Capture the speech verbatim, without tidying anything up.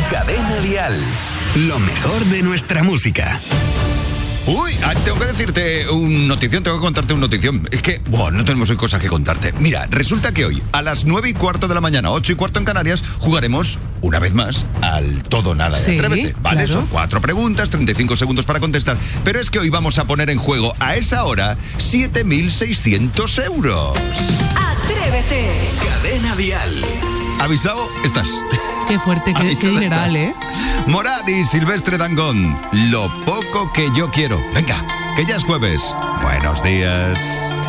Cadena Dial. Lo mejor de nuestra música. Uy, tengo que decirte un notición, tengo que contarte un notición. Es que, bueno, no tenemos hoy cosas que contarte. Mira, resulta que hoy, a las nueve y cuarto de la mañana, ocho y cuarto en Canarias, jugaremos, una vez más, al todo nada de Sí, Atrévete. Vale, claro. son cuatro preguntas, treinta y cinco segundos para contestar. Pero es que hoy vamos a poner en juego, a esa hora, siete mil seiscientos euros. Atrévete. Cadena Dial. ¿Avisado? Estás. Qué fuerte, qué, qué dineral, ¿eh? Morad y Silvestre Dangond, lo poco que yo quiero. Venga, que ya es jueves. Buenos días.